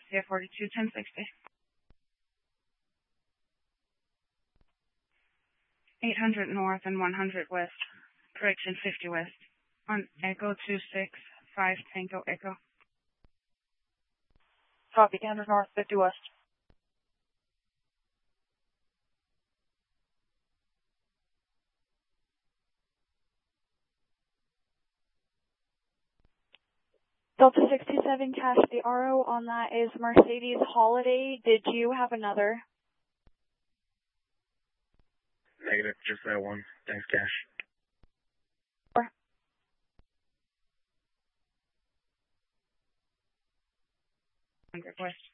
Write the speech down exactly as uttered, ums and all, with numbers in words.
C F forty-two, ten sixty. eight hundred north and one hundred west. Correction, fifty west. On Echo two six five Tango Echo. Copy, eight hundred north, fifty west. Delta sixty-seven Cash, the R O on that is Mercedes Holiday. Did you have another? Negative, just that one. Thanks, Cash. one hundred west.